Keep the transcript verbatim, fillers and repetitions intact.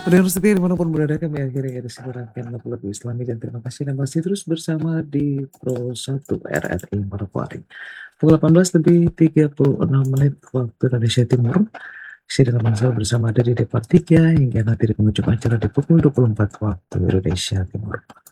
Pendengar setia dimanapun berada, kami akhiri edisi rangkaian Lagu-Lagu Islami dan terima kasih dan masih terus bersama di Pro satu R R I Manokwari. Pukul delapan belas lebih tiga puluh enam menit waktu Indonesia Timur. Saya dengan Bang Sal bersama ada di Depar tiga hingga nanti di penghujung acara di pukul dua puluh empat waktu Indonesia Timur.